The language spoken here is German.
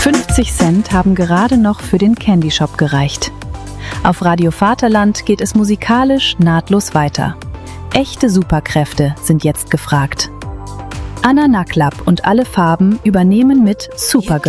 50 Cent haben gerade noch für den Candy Shop gereicht. Auf Radio Vaterland geht es musikalisch nahtlos weiter. Echte Superkräfte sind jetzt gefragt. Anna Naklap und Alle Farben übernehmen mit Supergirl.